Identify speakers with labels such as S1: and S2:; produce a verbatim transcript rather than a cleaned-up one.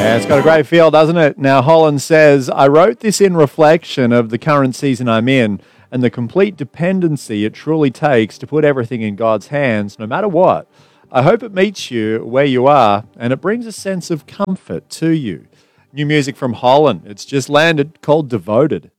S1: Yeah, it's got a great feel, doesn't it? Now, Holland says, I wrote this in reflection of the current season I'm in and the complete dependency it truly takes to put everything in God's hands, no matter what. I hope it meets you where you are and it brings a sense of comfort to you. New music from Holland. It's just landed, called Devoted.